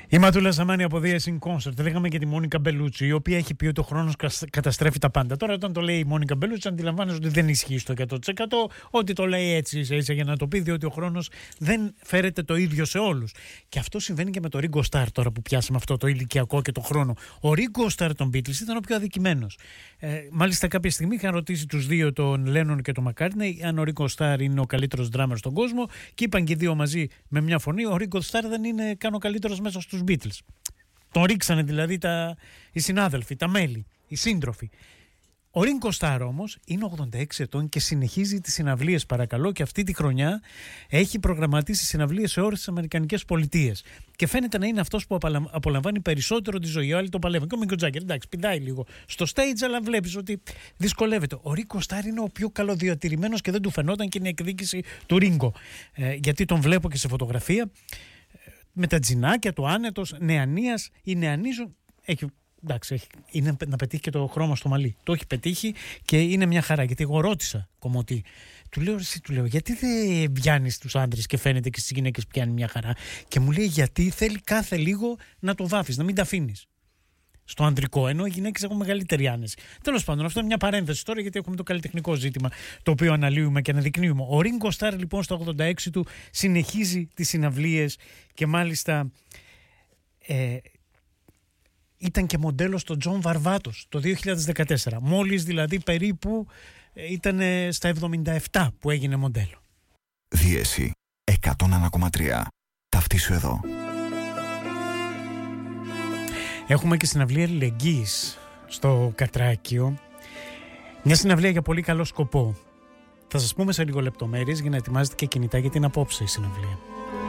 Η Ματούλα Σαμάνη από The In Concert. Λέγαμε και τη Μόνικα Μπελούτσι, η οποία έχει πει ότι ο χρόνος καταστρέφει τα πάντα. Τώρα, όταν το λέει η Μόνικα Μπελούτσι, αντιλαμβάνεσαι ότι δεν ισχύει στο 100%, ότι το λέει έτσι ίσα για να το πει, διότι ο χρόνος δεν φέρεται το ίδιο σε όλους. Και αυτό συμβαίνει και με το Ringo Starr, τώρα που πιάσαμε αυτό το ηλικιακό και το χρόνο. Ο Ringo Starr των Beatles ήταν ο πιο αδικημένος. Μάλιστα, κάποια στιγμή είχαν ρωτήσει τους δύο, τον Lennon και τον McCartney, αν ο Ringo Starr είναι ο καλύτερος drummer στον κόσμο, και είπαν και οι δύο μαζί με μια φωνή: ο Ringo Starr δεν είναι καν ο καλύτερος μέσα στους Beatles. Τον ρίξανε δηλαδή οι συνάδελφοι, τα μέλη, οι σύντροφοι. Ο Ringo Starr όμως είναι 86 ετών και συνεχίζει τις συναυλίες, παρακαλώ, και αυτή τη χρονιά έχει προγραμματίσει συναυλίες σε όλες τις Αμερικανικές πολιτείες. Και φαίνεται να είναι αυτός που απολαμβάνει περισσότερο τη ζωή. Άλλοι το παλεύουν. Και ο Μίκο Τζάγκερ, εντάξει, πηδάει λίγο στο stage, αλλά βλέπεις ότι δυσκολεύεται. Ο Ringo Starr είναι ο πιο καλοδιατηρημένος και δεν του φαινόταν, και είναι η εκδίκηση του Ringo. Γιατί τον βλέπω και σε φωτογραφία με τα τζινάκια του, άνετος, νεανίας ή νεανίζων. Είναι να πετύχει και το χρώμα στο μαλλί. Το έχει πετύχει και είναι μια χαρά. Γιατί εγώ ρώτησα κομμωτή. Του λέω, γιατί δεν πιάνει τους άντρες και φαίνεται και στις γυναίκες πιάνει μια χαρά? Και μου λέει, γιατί θέλει κάθε λίγο να το βάφεις, να μην τα αφήνεις στο ανδρικό, ενώ οι γυναίκες έχουν μεγαλύτερη άνεση. Τέλος πάντων, αυτό είναι μια παρένθεση τώρα, γιατί έχουμε το καλλιτεχνικό ζήτημα το οποίο αναλύουμε και αναδεικνύουμε. Ο Ringo Starr λοιπόν στα 86 του συνεχίζει τις συναυλίες και μάλιστα ήταν και μοντέλο στο Τζον Βαρβάτος το 2014. Μόλις δηλαδή περίπου ήταν στα 77 που έγινε μοντέλο. Δίεση 101,3. Ταυτίσου εδώ. Έχουμε και συναυλία αλληλεγγύης στο Κατράκιο. Μια συναυλία για πολύ καλό σκοπό. Θα σας πούμε σε λίγο λεπτομέρειες για να ετοιμάζετε και κινητά, γιατί είναι απόψε η συναυλία.